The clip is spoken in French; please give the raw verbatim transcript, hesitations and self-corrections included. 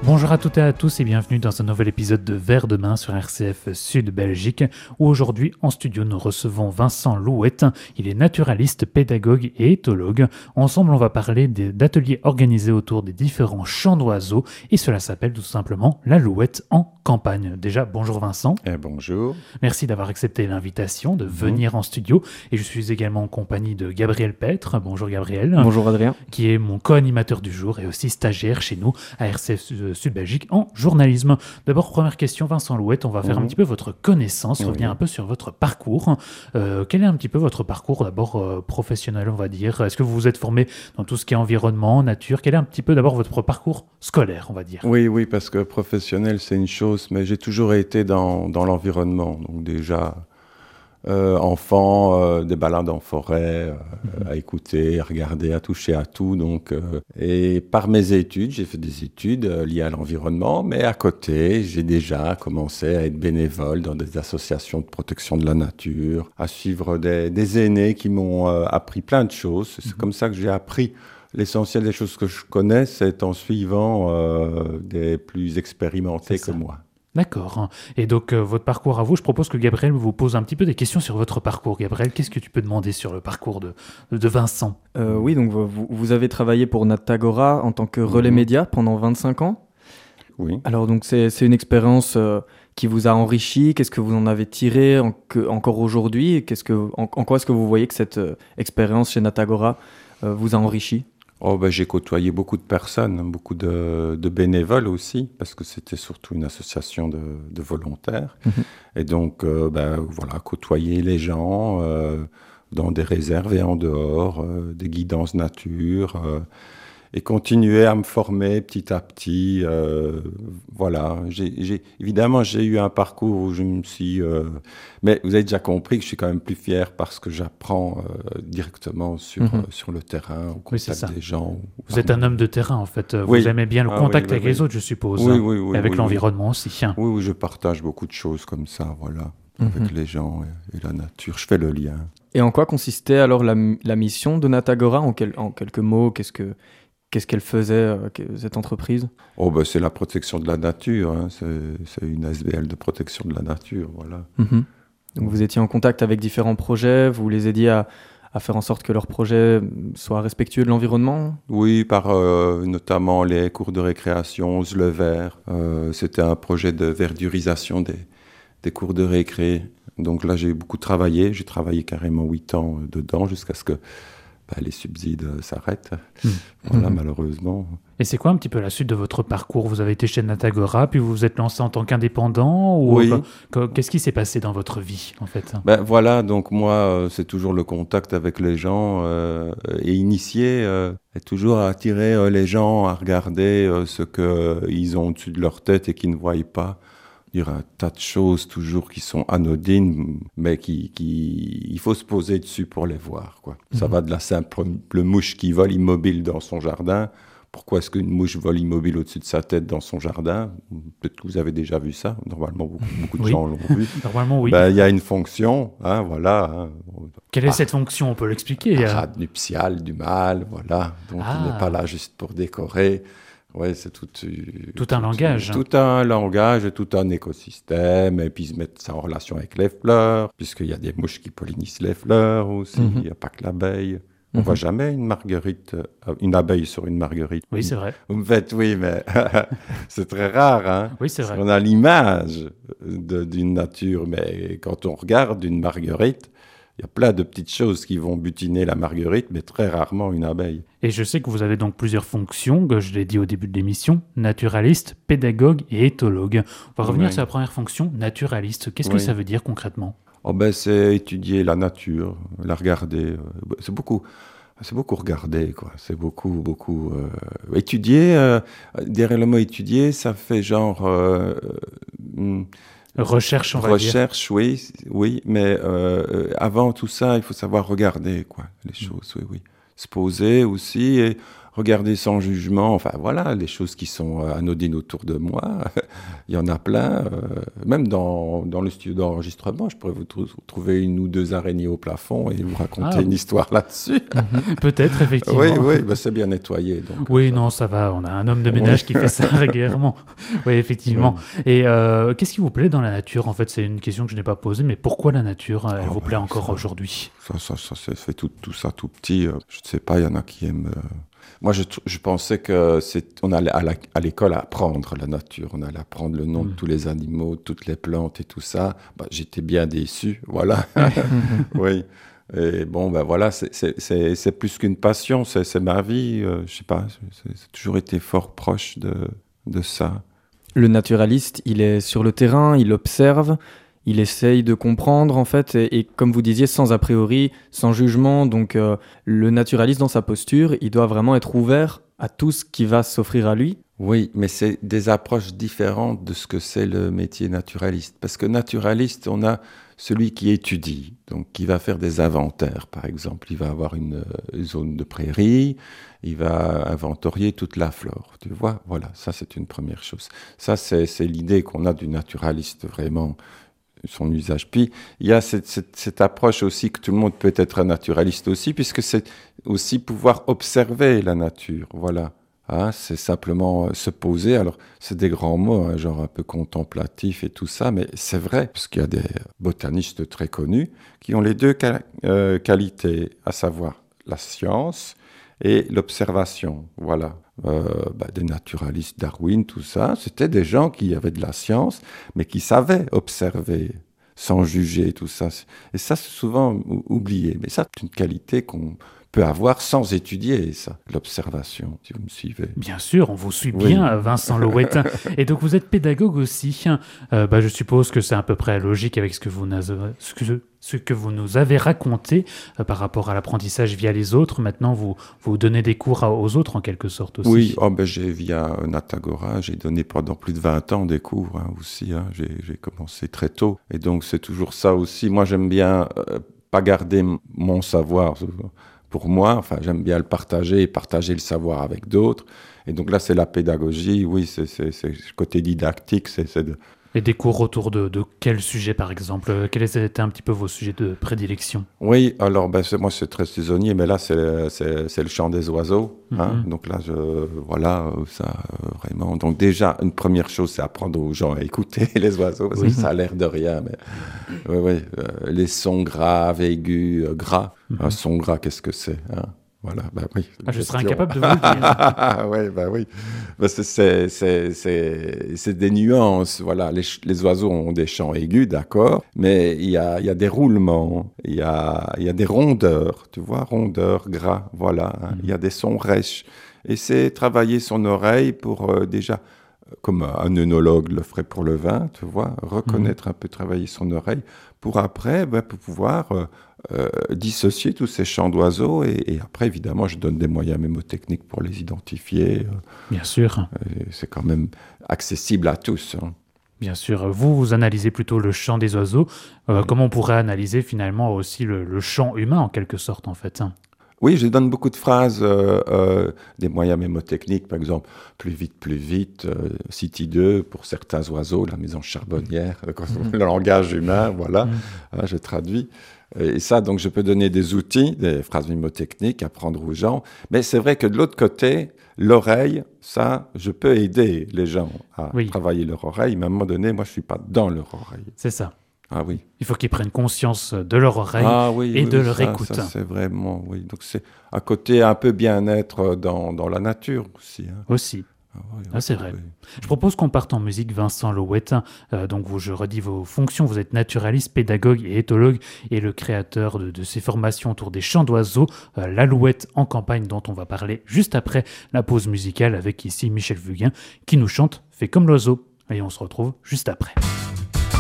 Bonjour à toutes et à tous et bienvenue dans un nouvel épisode de Vers de Main sur R C F Sud Belgique où aujourd'hui en studio nous recevons Vincent Louette. Il est naturaliste, pédagogue et éthologue. Ensemble on va parler des, d'ateliers organisés autour des différents chants d'oiseaux et cela s'appelle tout simplement la Louette en campagne. Déjà bonjour Vincent. Eh, bonjour. Merci d'avoir accepté l'invitation de venir mmh. en studio et je suis également en compagnie de Gabriel Petre. Bonjour Gabriel. Bonjour Adrien. Qui est mon co-animateur du jour et aussi stagiaire chez nous à R C F Sud Belgique en journalisme. D'abord, première question, Vincent Louette, on va faire mmh. un petit peu votre connaissance, oui. revenir un peu sur votre parcours. Euh, quel est un petit peu votre parcours d'abord euh, professionnel, on va dire? Est-ce que vous vous êtes formé dans tout ce qui est environnement, nature? Quel est un petit peu d'abord votre parcours scolaire, on va dire? Oui, oui, parce que professionnel, c'est une chose, mais j'ai toujours été dans, dans l'environnement. Donc déjà, euh, enfant, euh, des balades en forêt, euh, mmh. à écouter, à regarder, à toucher à tout. Donc, euh, et par mes études, j'ai fait des études euh, liées à l'environnement, mais à côté, j'ai déjà commencé à être bénévole dans des associations de protection de la nature, à suivre des, des aînés qui m'ont euh, appris plein de choses. C'est mmh. comme ça que j'ai appris. L'essentiel des choses que je connais, c'est en suivant euh, des plus expérimentés que moi. D'accord. Et donc, euh, votre parcours à vous, je propose que Gabriel vous pose un petit peu des questions sur votre parcours. Gabriel, qu'est-ce que tu peux demander sur le parcours de, de Vincent ? euh, Oui, donc vous, vous avez travaillé pour Natagora en tant que relais mmh. média pendant vingt-cinq ans. Oui. Alors, donc, c'est, c'est une expérience euh, qui vous a enrichi. Qu'est-ce que vous en avez tiré en, que, encore aujourd'hui ? Qu'est-ce que, en, en quoi est-ce que vous voyez que cette euh, expérience chez Natagora euh, vous a enrichi ? Oh ben, j'ai côtoyé beaucoup de personnes, beaucoup de, de bénévoles aussi, parce que c'était surtout une association de, de volontaires. Mmh. Et donc, euh, ben, voilà, côtoyer les gens euh, dans des réserves et en dehors, euh, des guidances nature, euh, et continuer à me former petit à petit. Euh, voilà, j'ai, j'ai, évidemment, j'ai eu un parcours où je me suis... Euh, mais vous avez déjà compris que je suis quand même plus fier parce que j'apprends euh, directement sur, mmh. euh, sur le terrain, au contact oui, des gens. Vous êtes un homme de terrain, en fait. Vous oui. aimez bien le ah, contact oui, avec oui, les oui. autres, je suppose. Oui, hein, oui, oui. Et avec oui, l'environnement oui. aussi. Hein. Oui, oui, je partage beaucoup de choses comme ça, voilà, mmh. avec les gens et, et la nature. Je fais le lien. Et en quoi consistait alors la, la mission de Natagora en, quel, en quelques mots, qu'est-ce que... Qu'est-ce qu'elle faisait, euh, cette entreprise ? Oh ben, c'est la protection de la nature, hein. c'est, c'est une S B L de protection de la nature, voilà. Mmh. Donc vous étiez en contact avec différents projets, vous les aidiez à, à faire en sorte que leurs projets soient respectueux de l'environnement ? Oui, par euh, notamment les cours de récréation, Ose le vert. Euh, c'était un projet de verdurisation des, des cours de récré. Donc là, j'ai beaucoup travaillé, j'ai travaillé carrément huit ans dedans jusqu'à ce que bah, les subsides s'arrêtent, mmh. voilà, mmh. malheureusement. Et c'est quoi un petit peu la suite de votre parcours ? Vous avez été chez Natagora, puis vous vous êtes lancé en tant qu'indépendant ou oui. Qu'est-ce qui s'est passé dans votre vie, en fait ? Ben voilà, donc moi, euh, c'est toujours le contact avec les gens euh, et initier, euh, et toujours à attirer euh, les gens à regarder euh, ce qu'ils ont au-dessus de leur tête et qu'ils ne voient pas. Dire un tas de choses toujours qui sont anodines, mais qui, qui, il faut se poser dessus pour les voir, quoi. Mmh. Ça va de la simple mouche qui vole immobile dans son jardin. Pourquoi est-ce qu'une mouche vole immobile au-dessus de sa tête dans son jardin ? Peut-être que vous avez déjà vu ça. Normalement, beaucoup, beaucoup de oui. gens l'ont vu. Normalement, oui. Ben, y a une fonction, hein, voilà. Hein. Quelle est ah, cette fonction ? On peut l'expliquer. Parade nuptiale du mâle, voilà. Donc, ah. il n'est pas là juste pour décorer. Ouais, c'est tout, tout, tout un langage. Tout un langage, tout un écosystème, et puis se mettre ça en relation avec les fleurs, puisqu'il y a des mouches qui pollinisent les fleurs aussi, il n'y a pas que l'abeille. Mm-hmm. On ne voit jamais une marguerite, une abeille sur une marguerite. Oui, c'est vrai. Vous me faites, oui, mais c'est très rare. Hein. Oui, c'est vrai. On a l'image de, d'une nature, mais quand on regarde une marguerite, il y a plein de petites choses qui vont butiner la marguerite, mais très rarement une abeille. Et je sais que vous avez donc plusieurs fonctions, que je l'ai dit au début de l'émission, naturaliste, pédagogue et éthologue. On va revenir oui. sur la première fonction, naturaliste. Qu'est-ce oui. que ça veut dire concrètement ? Oh ben, c'est étudier la nature, la regarder. C'est beaucoup, c'est beaucoup regarder, quoi. C'est beaucoup, beaucoup euh, étudier. Euh, derrière le mot étudier, ça fait genre... Euh, euh, Recherche, on va Recherche, dire. oui, oui, mais euh, avant tout ça, il faut savoir regarder, quoi, les choses, oui, oui. Se poser aussi et regarder sans jugement, enfin voilà, les choses qui sont anodines autour de moi, il y en a plein. Euh, même dans, dans le studio d'enregistrement, je pourrais vous trou- trouver une ou deux araignées au plafond et vous raconter ah, une histoire là-dessus. Peut-être, effectivement. Oui, oui, bah c'est bien nettoyé. Donc, oui, euh, non, ça va, on a un homme de ménage oui. qui fait ça régulièrement. Oui, effectivement. Oui. Et euh, qu'est-ce qui vous plaît dans la nature? En fait, c'est une question que je n'ai pas posée, mais pourquoi la nature, elle oh, vous plaît bah, encore ça, aujourd'hui? Ça, ça, ça, ça fait tout, tout ça tout petit. Je ne sais pas, il y en a qui aiment... Euh... Moi, je, je pensais que c'est, on allait à, la, à l'école apprendre la nature, on allait apprendre le nom mmh. de tous les animaux, toutes les plantes et tout ça. Bah, j'étais bien déçu, voilà. Oui. Et bon, ben voilà, c'est, c'est, c'est, c'est plus qu'une passion, c'est, c'est ma vie. Euh, je sais pas, c'est, c'est toujours été fort proche de, de ça. Le naturaliste, il est sur le terrain, il observe. Il essaye de comprendre, en fait, et, et comme vous disiez, sans a priori, sans jugement. Donc, euh, le naturaliste, dans sa posture, il doit vraiment être ouvert à tout ce qui va s'offrir à lui. Oui, mais c'est des approches différentes de ce que c'est le métier naturaliste. Parce que naturaliste, on a celui qui étudie, donc qui va faire des inventaires, par exemple. Il va avoir une, une zone de prairie, il va inventorier toute la flore, tu vois. Voilà, ça, c'est une première chose. Ça, c'est, c'est l'idée qu'on a du naturaliste, vraiment, son usage. Puis, il y a cette, cette, cette approche aussi que tout le monde peut être un naturaliste aussi, puisque c'est aussi pouvoir observer la nature, voilà. Hein, c'est simplement se poser. Alors, c'est des grands mots, hein, genre un peu contemplatif et tout ça, mais c'est vrai, parce qu'il y a des botanistes très connus qui ont les deux quali- euh, qualités, à savoir la science et l'observation, voilà. Euh, bah, des naturalistes, Darwin, tout ça, c'était des gens qui avaient de la science, mais qui savaient observer, sans juger, tout ça. Et ça, c'est souvent oublié. Mais ça, c'est une qualité qu'on peut avoir sans étudier ça, l'observation, si vous me suivez. Bien sûr, on vous suit bien, oui. Vincent Louette. Et donc, vous êtes pédagogue aussi. Euh, bah, je suppose que c'est à peu près logique avec ce que vous, ce que, ce que vous nous avez raconté euh, par rapport à l'apprentissage via les autres. Maintenant, vous, vous donnez des cours à, aux autres, en quelque sorte, aussi. Oui, oh, ben, j'ai, via Natagora, j'ai donné pendant plus de vingt ans des cours hein, aussi. Hein. J'ai, j'ai commencé très tôt. Et donc, c'est toujours ça aussi. Moi, j'aime bien euh, pas garder m- mon savoir pour moi, enfin, j'aime bien le partager et partager le savoir avec d'autres. Et donc là, c'est la pédagogie, oui, c'est, c'est, c'est le côté didactique, c'est, c'est de... Et des cours autour de, de quel sujet, par exemple? Quels étaient un petit peu vos sujets de prédilection? Oui, alors, ben, c'est, moi, c'est très saisonnier, mais là, c'est, c'est, c'est le chant des oiseaux. Hein, mm-hmm. Donc là, je, voilà, ça, vraiment. Donc déjà, une première chose, c'est apprendre aux gens à écouter les oiseaux, parce oui. que ça a l'air de rien, mais oui, oui, euh, les sons graves, aigus, euh, gras. Mm-hmm. Un son gras, qu'est-ce que c'est hein? Voilà, bah oui. Ah, je serais incapable de vous le dire. Oui, bah oui. Bah c'est, c'est, c'est, c'est, c'est des nuances. Voilà, les, les oiseaux ont des chants aigus, d'accord, mais il y a, il y a des roulements, il y a, il y a des rondeurs, tu vois, rondeurs, gras, voilà. Hein. Mm-hmm. Il y a des sons rêches. Et c'est travailler son oreille pour euh, déjà, comme un œnologue le ferait pour le vin, tu vois, reconnaître mmh. un peu, travailler son oreille, pour après, ben, pour pouvoir euh, euh, dissocier tous ces chants d'oiseaux. Et, et après, évidemment, je donne des moyens mémotechniques pour les identifier. Bien sûr. Et c'est quand même accessible à tous. Hein. Bien sûr. Vous, vous analysez plutôt le chant des oiseaux. Euh, mmh. Comment on pourrait analyser finalement aussi le, le chant humain, en quelque sorte, en fait hein. Oui, je donne beaucoup de phrases, euh, euh, des moyens mémotechniques, par exemple, plus vite, plus vite, euh, City deux pour certains oiseaux, la maison charbonnière, mmh. le langage humain, voilà, mmh. hein, je traduis. Et ça, donc, je peux donner des outils, des phrases mémotechniques, apprendre aux gens. Mais c'est vrai que de l'autre côté, l'oreille, ça, je peux aider les gens à oui. travailler leur oreille, mais à un moment donné, moi, je ne suis pas dans leur oreille. C'est ça. Ah oui. Il faut qu'ils prennent conscience de leur oreille ah, oui, et oui, de oui, leur ça, écoute. Ça, c'est vraiment, oui. Donc c'est à côté un peu bien-être dans, dans la nature aussi. Hein. Aussi. Ah, oui, ah, c'est vrai. Oui. Je propose qu'on parte en musique, Vincent Louette. Euh, donc, vous, je redis vos fonctions. Vous êtes naturaliste, pédagogue et éthologue et le créateur de, de ces formations autour des chants d'oiseaux, euh, l'Alouette en campagne, dont on va parler juste après la pause musicale avec ici Michel Fugain qui nous chante « Fais comme l'oiseau ». Et on se retrouve juste après.